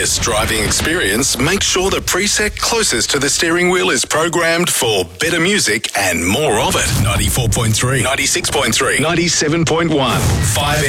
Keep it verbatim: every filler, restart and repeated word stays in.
this driving experience, make sure the preset closest to the steering wheel is programmed for better music and more of it. ninety-four point three, ninety-six point three, ninety-seven point one, five